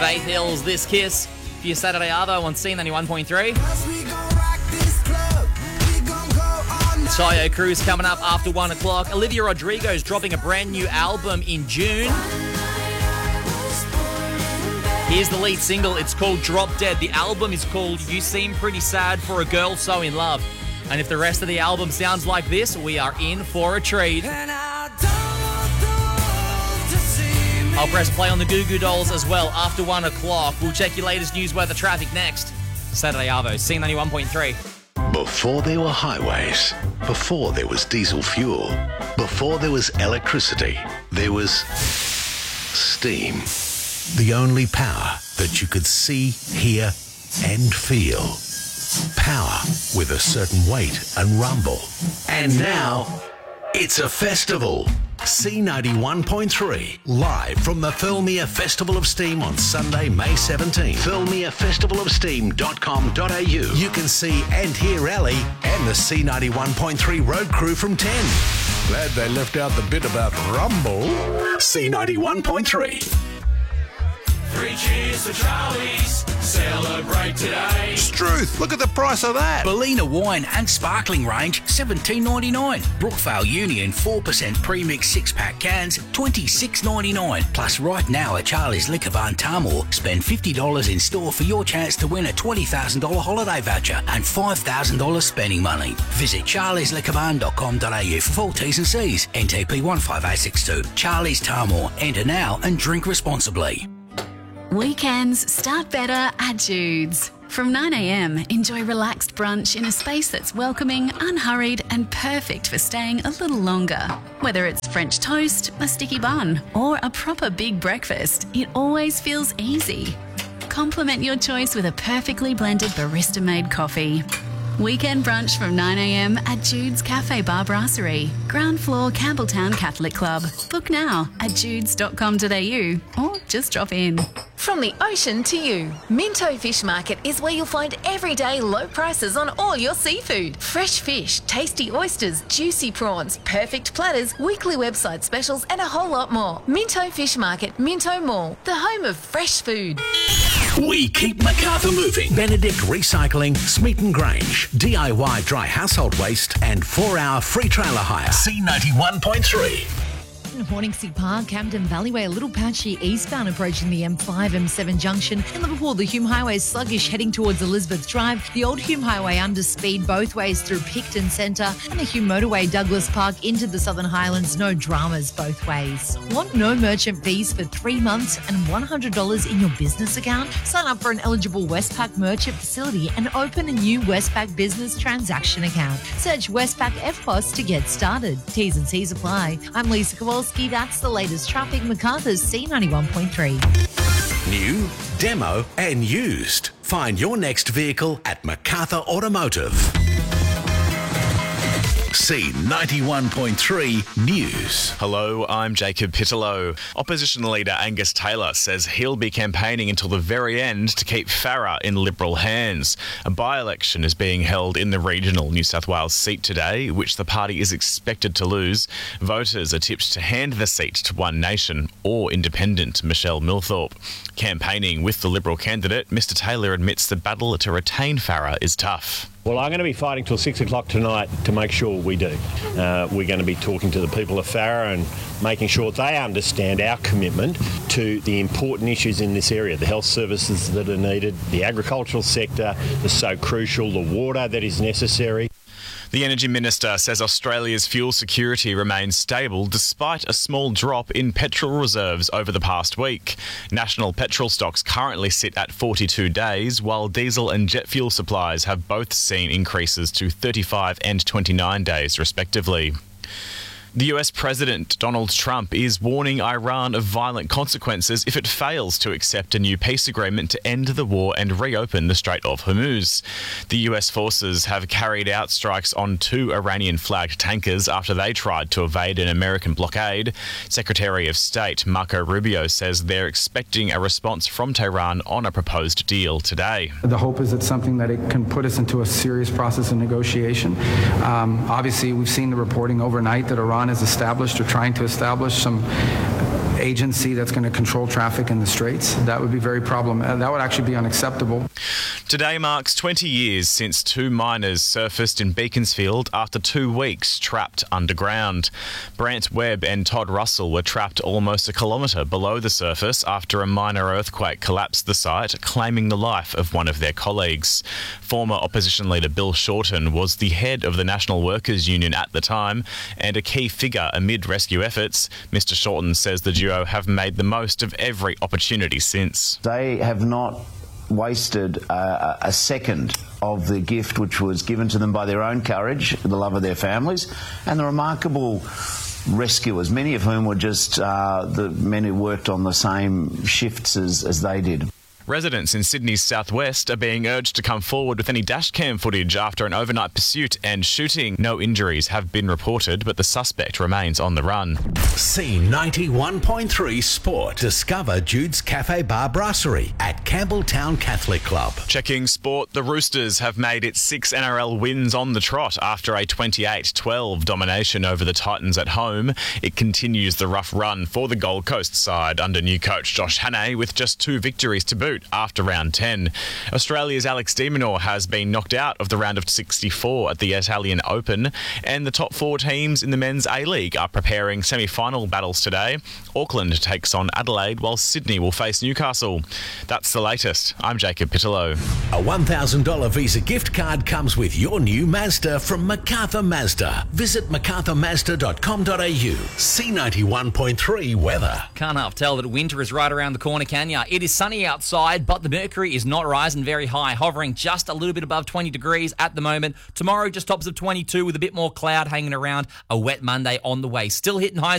Faith Hill's This Kiss for your Saturday Arvo on C91.3. Tayo Cruz coming up after 1 o'clock. Olivia Rodrigo's dropping a brand new album in June. Here's the lead single. It's called Drop Dead. The album is called You Seem Pretty Sad for a Girl So In Love. And if the rest of the album sounds like this, we are in for a treat. I'll press play on the Goo Goo Dolls as well after 1 o'clock. We'll check your latest news weather traffic next. Saturday Arvo, C91.3. Before there were highways, before there was diesel fuel, before there was electricity, there was steam. The only power that you could see, hear, and feel. Power with a certain weight and rumble. And now, it's a festival. C91.3, live from the Thirlmere Festival of Steam on Sunday, May 17th. ThirlmereFestivalofSteam.com.au. You can see and hear Ali and the C91.3 road crew from 10. Glad they left out the bit about rumble. C91.3. 3 cheers to Charlie's. Celebrate today. Struth, look at the price of that. Bellina wine and sparkling range, $17.99. Brookvale Union 4% premix 6-pack cans, $26.99. Plus right now at Charlie's Liquor Barn Tamworth, spend $50 in store for your chance to win a $20,000 holiday voucher and $5,000 spending money. Visit charliesliquorbarn.com.au for full T's and C's. NTP 15862. Charlie's Tamworth. Enter now and drink responsibly. Weekends start better at Jude's. From 9am, enjoy relaxed brunch in a space that's welcoming, unhurried and perfect for staying a little longer. Whether it's French toast, a sticky bun or a proper big breakfast, it always feels easy. Complement your choice with a perfectly blended barista-made coffee. Weekend brunch from 9am at Jude's Cafe Bar Brasserie, ground floor Campbelltown Catholic Club. Book now at judes.com.au or just drop in. From the ocean to you, Minto Fish Market is where you'll find everyday low prices on all your seafood. Fresh fish, tasty oysters, juicy prawns, perfect platters, weekly website specials and a whole lot more. Minto Fish Market, Minto Mall, the home of fresh food. We keep Macarthur moving. Benedict Recycling, Smeaton Grange, DIY dry household waste and 4-hour free trailer hire. C91.3. Horningsea Park, Camden Valleyway, a little patchy eastbound approaching the M5, M7 junction. In Liverpool, the Hume Highway is sluggish heading towards Elizabeth Drive. The old Hume Highway under speed both ways through Picton Centre and the Hume Motorway, Douglas Park into the Southern Highlands. No dramas both ways. Want no merchant fees for 3 months and $100 in your business account? Sign up for an eligible Westpac merchant facility and open a new Westpac business transaction account. Search Westpac FPOS to get started. T's and C's apply. I'm Lisa Kowalski. That's the latest traffic. Macarthur's C91.3. New, demo and used. Find your next vehicle at MacArthur Automotive. C91.3 News. Hello, I'm Jacob Pitalow. Opposition leader Angus Taylor says he'll be campaigning until the very end to keep Farrer in Liberal hands. A by-election is being held in the regional New South Wales seat today, which the party is expected to lose. Voters are tipped to hand the seat to One Nation or independent Michelle Milthorpe. Campaigning with the Liberal candidate, Mr Taylor admits the battle to retain Farrer is tough. Well, I'm going to be fighting till 6 o'clock tonight to make sure we do. We're going to be talking to the people of Farrer and making sure they understand our commitment to the important issues in this area, the health services that are needed, the agricultural sector is so crucial, the water that is necessary. The Energy Minister says Australia's fuel security remains stable despite a small drop in petrol reserves over the past week. National petrol stocks currently sit at 42 days, while diesel and jet fuel supplies have both seen increases to 35 and 29 days, respectively. The US President Donald Trump is warning Iran of violent consequences if it fails to accept a new peace agreement to end the war and reopen the Strait of Hormuz. The US forces have carried out strikes on 2 Iranian-flagged tankers after they tried to evade an American blockade. Secretary of State Marco Rubio says they're expecting a response from Tehran on a proposed deal today. The hope is it's something that it can put us into a serious process of negotiation. Obviously, we've seen the reporting overnight that Iran has established or trying to establish some agency that's going to control traffic in the Straits. That would be very problematic. That would actually be unacceptable. Today marks 20 years since two miners surfaced in Beaconsfield after 2 weeks trapped underground. Brant Webb and Todd Russell were trapped almost a kilometre below the surface after a minor earthquake collapsed the site, claiming the life of one of their colleagues. Former opposition leader Bill Shorten was the head of the National Workers Union at the time and a key figure amid rescue efforts. Mr Shorten says the duo have made the most of every opportunity since. They have not wasted a second of the gift which was given to them by their own courage, the love of their families, and the remarkable rescuers, many of whom were just the men who worked on the same shifts as they did. Residents in Sydney's southwest are being urged to come forward with any dashcam footage after an overnight pursuit and shooting. No injuries have been reported, but the suspect remains on the run. C91.3 Sport. Discover Jude's Cafe Bar Brasserie at Campbelltown Catholic Club. Checking sport, the Roosters have made it 6 NRL wins on the trot after a 28-12 domination over the Titans at home. It continues the rough run for the Gold Coast side under new coach Josh Hannay with just 2 victories to boot after round 10. Australia's Alex de Minaur has been knocked out of the round of 64 at the Italian Open, and the top 4 teams in the men's A-League are preparing semi-final battles today. Auckland takes on Adelaide, while Sydney will face Newcastle. That's the latest. I'm Jacob Pittello. A $1,000 Visa gift card comes with your new Mazda from MacArthur Mazda. Visit macarthurmazda.com.au. C91.3 weather. Can't half tell that winter is right around the corner, can ya? It is sunny outside, but the mercury is not rising very high, hovering just a little bit above 20 degrees at the moment. Tomorrow, just tops of 22 with a bit more cloud hanging around. A wet Monday on the way. Still hitting highs